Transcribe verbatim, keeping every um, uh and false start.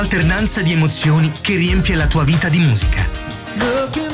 un'alternanza di emozioni che riempie la tua vita di musica.